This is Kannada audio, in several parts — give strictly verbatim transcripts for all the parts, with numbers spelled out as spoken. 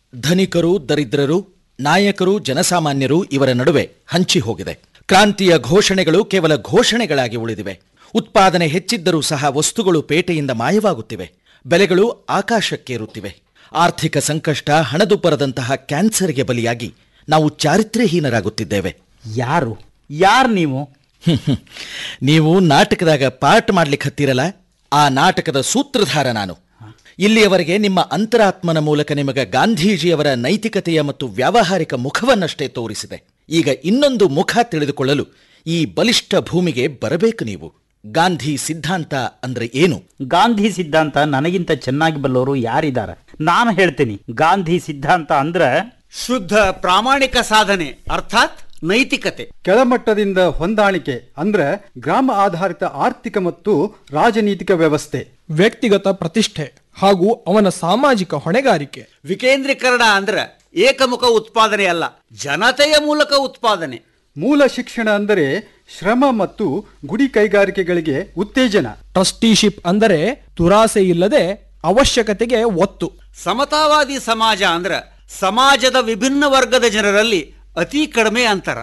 ಧನಿಕರು ದರಿದ್ರರು, ನಾಯಕರು ಜನಸಾಮಾನ್ಯರು ಇವರ ನಡುವೆ ಹಂಚಿ ಹೋಗಿದೆ. ಕ್ರಾಂತಿಯ ಘೋಷಣೆಗಳು ಕೇವಲ ಘೋಷಣೆಗಳಾಗಿ ಉಳಿದಿವೆ. ಉತ್ಪಾದನೆ ಹೆಚ್ಚಿದ್ದರೂ ಸಹ ವಸ್ತುಗಳು ಪೇಟೆಯಿಂದ ಮಾಯವಾಗುತ್ತಿವೆ. ಬೆಲೆಗಳು ಆಕಾಶಕ್ಕೇರುತ್ತಿವೆ. ಆರ್ಥಿಕ ಸಂಕಷ್ಟ, ಹಣದುಬ್ಬರದಂತಹ ಕ್ಯಾನ್ಸರ್ಗೆ ಬಲಿಯಾಗಿ ನಾವು ಚಾರಿತ್ರ್ಯಹೀನರಾಗುತ್ತಿದ್ದೇವೆ. ಯಾರು ಯಾರು ನೀವು? ನೀವು ನಾಟಕದಾಗ ಪಾಠ ಮಾಡ್ಲಿಕ್ಕೆ ಹತ್ತಿರಲ್ಲ, ಆ ನಾಟಕದ ಸೂತ್ರಧಾರ ನಾನು. ಇಲ್ಲಿಯವರೆಗೆ ನಿಮ್ಮ ಅಂತರಾತ್ಮನ ಮೂಲಕ ನಿಮಗೆ ಗಾಂಧೀಜಿಯವರ ನೈತಿಕತೆಯ ಮತ್ತು ವ್ಯಾವಹಾರಿಕ ಮುಖವನ್ನಷ್ಟೇ ತೋರಿಸಿದೆ. ಈಗ ಇನ್ನೊಂದು ಮುಖ ತಿಳಿದುಕೊಳ್ಳಲು ಈ ಬಲಿಷ್ಠ ಭೂಮಿಗೆ ಬರಬೇಕು ನೀವು. ಗಾಂಧಿ ಸಿದ್ಧಾಂತ ಅಂದ್ರೆ ಏನು? ಗಾಂಧಿ ಸಿದ್ಧಾಂತ ನನಗಿಂತ ಚೆನ್ನಾಗಿ ಬಲ್ಲವರು ಯಾರಿದ್ದಾರೆ? ನಾನು ಹೇಳ್ತೀನಿ. ಗಾಂಧಿ ಸಿದ್ಧಾಂತ ಅಂದ್ರೆ ಶುದ್ಧ ಪ್ರಾಮಾಣಿಕ ಸಾಧನೆ, ಅರ್ಥಾತ್ ನೈತಿಕತೆ. ಕೆಳಮಟ್ಟದಿಂದ ಹೊಂದಾಣಿಕೆ ಅಂದ್ರೆ ಗ್ರಾಮ ಆಧಾರಿತ ಆರ್ಥಿಕ ಮತ್ತು ರಾಜನೀತಿಕ ವ್ಯವಸ್ಥೆ. ವ್ಯಕ್ತಿಗತ ಪ್ರತಿಷ್ಠೆ ಹಾಗೂ ಅವನ ಸಾಮಾಜಿಕ ಹೊಣೆಗಾರಿಕೆ. ವಿಕೇಂದ್ರೀಕರಣ ಅಂದ್ರೆ ಏಕಮುಖ ಉತ್ಪಾದನೆ ಅಲ್ಲ, ಜನತೆಯ ಮೂಲಕ ಉತ್ಪಾದನೆ. ಮೂಲ ಶಿಕ್ಷಣ ಅಂದರೆ ಶ್ರಮ ಮತ್ತು ಗುಡಿ ಕೈಗಾರಿಕೆಗಳಿಗೆ ಉತ್ತೇಜನ. ಟ್ರಸ್ಟಿಶಿಪ್ ಅಂದರೆ ದುರಾಸೆ ಇಲ್ಲದೆ ಅವಶ್ಯಕತೆಗೆ ಒತ್ತು. ಸಮತಾವಾದಿ ಸಮಾಜ ಅಂದ್ರೆ ಸಮಾಜದ ವಿಭಿನ್ನ ವರ್ಗದ ಜನರಲ್ಲಿ ಅತಿ ಕಡಿಮೆ ಅಂತರ.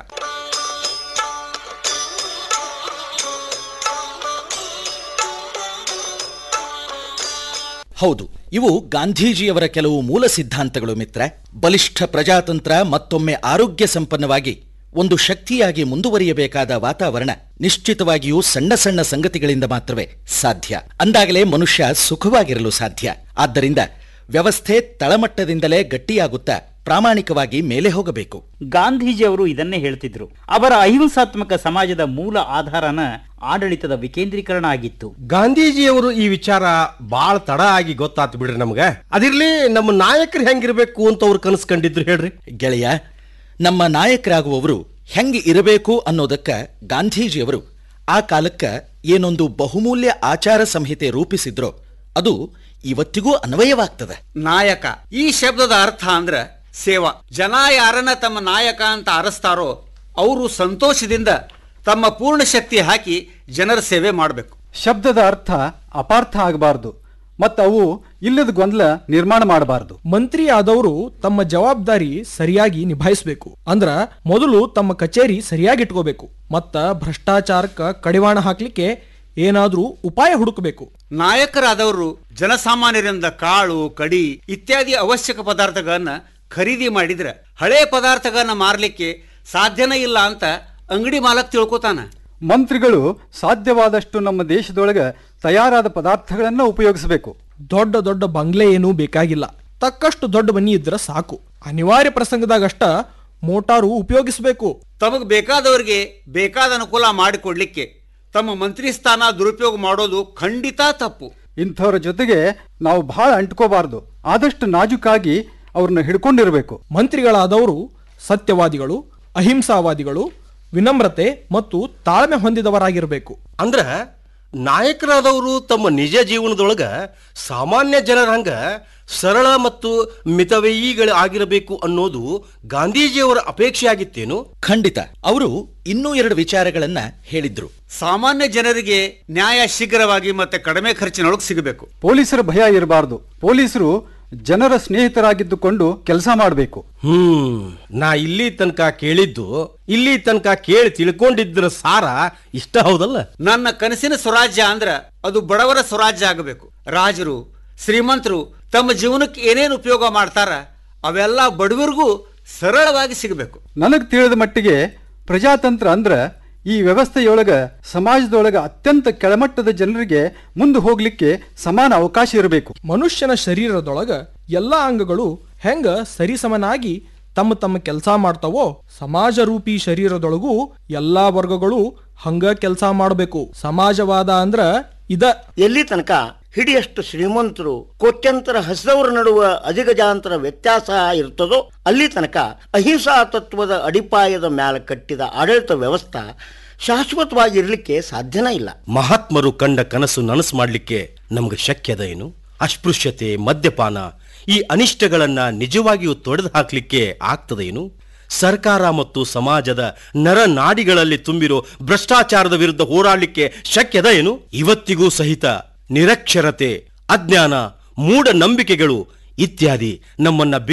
ಹೌದು, ಇವು ಗಾಂಧೀಜಿಯವರ ಕೆಲವು ಮೂಲ ಸಿದ್ಧಾಂತಗಳು ಮಿತ್ರ. ಬಲಿಷ್ಠ ಪ್ರಜಾತಂತ್ರ ಮತ್ತೊಮ್ಮೆ ಆರೋಗ್ಯ ಸಂಪನ್ನವಾಗಿ ಒಂದು ಶಕ್ತಿಯಾಗಿ ಮುಂದುವರಿಯಬೇಕಾದ ವಾತಾವರಣ ನಿಶ್ಚಿತವಾಗಿಯೂ ಸಣ್ಣ ಸಣ್ಣ ಸಂಗತಿಗಳಿಂದ ಮಾತ್ರವೇ ಸಾಧ್ಯ. ಅಂದಾಗಲೇ ಮನುಷ್ಯ ಸುಖವಾಗಿರಲು ಸಾಧ್ಯ. ಆದ್ದರಿಂದ ವ್ಯವಸ್ಥೆ ತಳಮಟ್ಟದಿಂದಲೇ ಗಟ್ಟಿಯಾಗುತ್ತಾ ಪ್ರಾಮಾಣಿಕವಾಗಿ ಮೇಲೆ ಹೋಗಬೇಕು. ಗಾಂಧೀಜಿಯವರು ಇದನ್ನೇ ಹೇಳ್ತಿದ್ರು. ಅವರ ಅಹಿಂಸಾತ್ಮಕ ಸಮಾಜದ ಮೂಲ ಆಧಾರನ ಆಡಳಿತದ ವಿಕೇಂದ್ರೀಕರಣ ಆಗಿತ್ತು. ಗಾಂಧೀಜಿಯವರು ಈ ವಿಚಾರ ಬಾಳ ತಡ ಆಗಿ ಗೊತ್ತಾತು ಬಿಡ್ರಿ ನಮ್ಗ. ಅದಿರ್ಲಿ, ನಮ್ಮ ನಾಯಕರು ಹೆಂಗಿರ್ಬೇಕು ಅಂತ ಅವ್ರು ಕನಸ್ಕೊಂಡಿದ್ರು ಹೇಳ್ರಿ. ಗೆಳೆಯ, ನಮ್ಮ ನಾಯಕರಾಗುವವರು ಹೆಂಗೆ ಇರಬೇಕು ಅನ್ನೋದಕ್ಕ ಗಾಂಧೀಜಿಯವರು ಆ ಕಾಲಕ್ಕ ಏನೊಂದು ಬಹುಮೂಲ್ಯ ಆಚಾರ ಸಂಹಿತೆ ರೂಪಿಸಿದ್ರೋ ಅದು ಇವತ್ತಿಗೂ ಅನ್ವಯವಾಗ್ತದೆ. ನಾಯಕ ಈ ಶಬ್ದದ ಅರ್ಥ ಅಂದ್ರ ಸೇವಾ. ಜನ ಯಾರನ್ನ ತಮ್ಮ ನಾಯಕ ಅಂತ ಅರಸ್ತಾರೋ ಅವರು ಸಂತೋಷದಿಂದ ತಮ್ಮ ಪೂರ್ಣ ಶಕ್ತಿ ಹಾಕಿ ಜನರ ಸೇವೆ ಮಾಡಬೇಕು. ಶಬ್ದದ ಅರ್ಥ ಅಪಾರ್ಥ ಆಗಬಾರದು ಮತ್ತು ಅವು ಇಲ್ಲದ ಗೊಂದಲ ನಿರ್ಮಾಣ ಮಾಡಬಾರದು. ಮಂತ್ರಿ ಆದವರು ತಮ್ಮ ಜವಾಬ್ದಾರಿ ಸರಿಯಾಗಿ ನಿಭಾಯಿಸಬೇಕು. ಅಂದ್ರ ಮೊದಲು ತಮ್ಮ ಕಚೇರಿ ಸರಿಯಾಗಿ ಇಟ್ಕೋಬೇಕು. ಮತ್ತ ಭ್ರಷ್ಟಾಚಾರಕ್ಕ ಕಡಿವಾಣ ಹಾಕ್ಲಿಕ್ಕೆ ಏನಾದ್ರೂ ಉಪಾಯ ಹುಡುಕಬೇಕು. ನಾಯಕರಾದವರು ಜನಸಾಮಾನ್ಯರಿಂದ ಕಾಳು, ಕಡಿ ಇತ್ಯಾದಿ ಅವಶ್ಯಕ ಪದಾರ್ಥಗಳನ್ನ ಖರೀದಿ ಮಾಡಿದ್ರೆ ಹಳೆ ಪದಾರ್ಥಗಳನ್ನ ಮಾರಲಿಕ್ಕೆ ಸಾಧ್ಯನೇ ಇಲ್ಲ ಅಂತ ಅಂಗಡಿ ಮಾಲಕ್ ತಿಳ್ಕೊತಾನ. ಮಂತ್ರಿಗಳು ಸಾಧ್ಯವಾದಷ್ಟು ನಮ್ಮ ದೇಶದೊಳಗೆ ತಯಾರಾದ ಪದಾರ್ಥಗಳನ್ನ ಉಪಯೋಗಿಸಬೇಕು. ದೊಡ್ಡ ದೊಡ್ಡ ಬಂಗ್ಲೆ ಏನೂ ಬೇಕಾಗಿಲ್ಲ, ತಕ್ಕಷ್ಟು ದೊಡ್ಡ ಮನಿ ಇದ್ರೆ ಸಾಕು. ಅನಿವಾರ್ಯ ಪ್ರಸಂಗದಾಗಷ್ಟ ಮೋಟಾರು ಉಪಯೋಗಿಸಬೇಕು. ತಮಗ್ ಬೇಕಾದವರಿಗೆ ಬೇಕಾದ ಅನುಕೂಲ ಮಾಡಿಕೊಡ್ಲಿಕ್ಕೆ ತಮ್ಮ ಮಂತ್ರಿ ಸ್ಥಾನ ದುರುಪಯೋಗ ಮಾಡೋದು ಖಂಡಿತ ತಪ್ಪು. ಇಂಥವ್ರ ಜೊತೆಗೆ ನಾವು ಬಹಳ ಅಂಟ್ಕೋಬಾರ್ದು. ಆದಷ್ಟು ನಾಜುಕಾಗಿ ಅವ್ರನ್ನ ಹಿಡ್ಕೊಂಡಿರ್ಬೇಕು. ಮಂತ್ರಿಗಳಾದವರು ಸತ್ಯವಾದಿಗಳು, ಅಹಿಂಸಾವಾದಿಗಳು, ವಿನಮ್ರತೆ ಮತ್ತು ತಾಳ್ಮೆ ಹೊಂದಿದವರಾಗಿರಬೇಕು. ಅಂದ್ರ ನಾಯಕರಾದವರು ತಮ್ಮ ನಿಜ ಜೀವನದೊಳಗ ಸಾಮಾನ್ಯ ಜನರ ಹಂಗ ಸರಳ ಮತ್ತು ಮಿತವ್ಯಯಿಗಳ ಆಗಿರಬೇಕು ಅನ್ನೋದು ಗಾಂಧೀಜಿಯವರ ಅಪೇಕ್ಷೆ ಆಗಿತ್ತೇನು? ಖಂಡಿತ. ಅವರು ಇನ್ನೂ ಎರಡು ವಿಚಾರಗಳನ್ನ ಹೇಳಿದ್ರು. ಸಾಮಾನ್ಯ ಜನರಿಗೆ ನ್ಯಾಯ ಶೀಘ್ರವಾಗಿ ಮತ್ತೆ ಕಡಿಮೆ ಖರ್ಚಿನೊಳಗೆ ಸಿಗಬೇಕು. ಪೊಲೀಸರ ಭಯ ಇರಬಾರ್ದು. ಪೊಲೀಸರು ಜನರ ಸ್ನೇಹಿತರಾಗಿದ್ದುಕೊಂಡು ಕೆಲಸ ಮಾಡಬೇಕು. ಹ್ಮ್ ನಾ ಇಲ್ಲಿ ತನಕ ಕೇಳಿದ್ದು, ಇಲ್ಲಿ ತನಕ ಕೇಳಿ ತಿಳ್ಕೊಂಡಿದ್ರ ಸಾರ ಇಷ್ಟ ಹೌದಲ್ಲ? ನನ್ನ ಕನಸಿನ ಸ್ವರಾಜ್ಯ ಅಂದ್ರ ಅದು ಬಡವರ ಸ್ವರಾಜ್ಯ ಆಗಬೇಕು. ರಾಜರು, ಶ್ರೀಮಂತರು ತಮ್ಮ ಜೀವನಕ್ಕೆ ಏನೇನು ಉಪಯೋಗ ಮಾಡ್ತಾರ ಅವೆಲ್ಲ ಬಡವರಿಗೂ ಸರಳವಾಗಿ ಸಿಗಬೇಕು. ನನಗೆ ತಿಳಿದ ಮಟ್ಟಿಗೆ ಪ್ರಜಾತಂತ್ರ ಅಂದ್ರ ಈ ವ್ಯವಸ್ಥೆಯೊಳಗ ಸಮಾಜದೊಳಗ ಅತ್ಯಂತ ಕೆಳಮಟ್ಟದ ಜನರಿಗೆ ಮುಂದೆ ಹೋಗ್ಲಿಕ್ಕೆ ಸಮಾನ ಅವಕಾಶ ಇರಬೇಕು. ಮನುಷ್ಯನ ಶರೀರದೊಳಗ ಎಲ್ಲಾ ಅಂಗಗಳು ಹೆಂಗ ಸರಿಸಮನಾಗಿ ತಮ್ಮ ತಮ್ಮ ಕೆಲಸ ಮಾಡ್ತಾವೋ, ಸಮಾಜ ರೂಪಿ ಶರೀರದೊಳಗೂ ಎಲ್ಲಾ ವರ್ಗಗಳು ಹಂಗ ಕೆಲಸ ಮಾಡಬೇಕು. ಸಮಾಜವಾದ ಅಂದ್ರ ಇದ. ಎಲ್ಲಿ ತನಕ ಹಿಡಿಯಷ್ಟು ಶ್ರೀಮಂತರು ಕೋಟ್ಯಂತರ ಹಸಿದವರ ನಡುವ ಅಧಿಗಜಾಂತರ ವ್ಯತ್ಯಾಸ ಇರ್ತದೋ ಅಲ್ಲಿ ತನಕ ಅಹಿಂಸಾ ತತ್ವದ ಅಡಿಪಾಯದ ಮ್ಯಾಲ ಕಟ್ಟಿದ ಆಡಳಿತ ವ್ಯವಸ್ಥೆ ಶಾಶ್ವತವಾಗಿರ್ಲಿಕ್ಕೆ ಸಾಧ್ಯನೇ ಇಲ್ಲ. ಮಹಾತ್ಮರು ಕಂಡ ಕನಸು ನನಸು ಮಾಡ್ಲಿಕ್ಕೆ ನಮ್ಗೆ ಶಕ್ಯದ ಏನು? ಅಸ್ಪೃಶ್ಯತೆ, ಮದ್ಯಪಾನ ಈ ಅನಿಷ್ಟಗಳನ್ನ ನಿಜವಾಗಿಯೂ ತೊಡೆದು ಹಾಕ್ಲಿಕ್ಕೆ ಆಗ್ತದೇನು? ಸರ್ಕಾರ ಮತ್ತು ಸಮಾಜದ ನರನಾಡಿಗಳಲ್ಲಿ ತುಂಬಿರೋ ಭ್ರಷ್ಟಾಚಾರದ ವಿರುದ್ಧ ಹೋರಾಡಲಿಕ್ಕೆ ಶಕ್ಯದ ಏನು? ಇವತ್ತಿಗೂ ಸಹಿತ ನಿರಕ್ಷರತೆ, ಅಜ್ಞಾನ, ಮೂಢ ನಂಬಿಕೆಗಳು ಇತ್ಯಾದಿ ನಮ್ಮನ್ನ